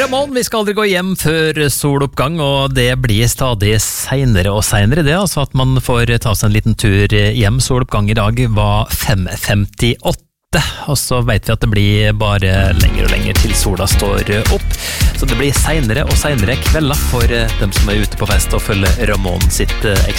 Ramón, vi skal aldri gå hjem før soloppgang, og det blir stadig senere og senere det, altså at man får ta seg en liten tur hjem. Soloppgang i dag var 5:58, og så vet vi at det blir bare lenger og lenger til sola står opp, så det blir senere og senere kvelder for dem som er ute på fest og følger Ramón sitt